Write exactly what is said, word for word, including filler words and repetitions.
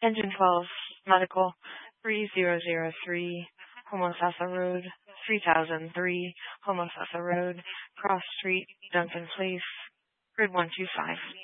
Engine twelve, Medical, three zero zero three, Homosassa Road, three thousand three, Homosassa Road, Cross Street, Duncan Place, grid one two five.